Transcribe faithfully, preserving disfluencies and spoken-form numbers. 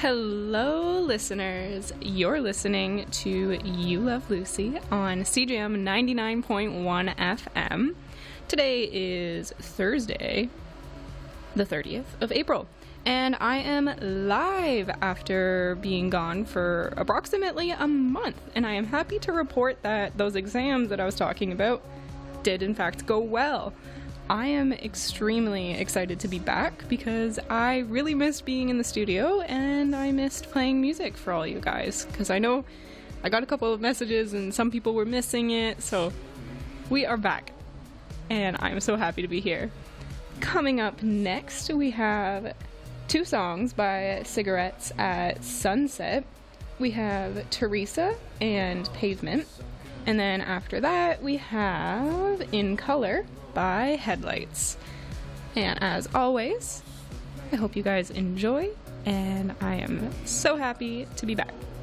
Hello, listeners. You're listening to You Love Lucy on C J M ninety-nine point one F M. Today is Thursday, the thirtieth of April, and I am live after being gone for approximately a month, and I am happy to report that those exams that I was talking about did in fact go well. I am extremely excited to be back because I really missed being in the studio and I missed playing music for all you guys, because I know I got a couple of messages and some people were missing it, so we are back and I'm so happy to be here. Coming up next, we have two songs by Cigarettes at Sunset. We have Teresa and Pavement, and then after that we have In Color by Headlights. And as always, I hope you guys enjoy, and I am so happy to be back.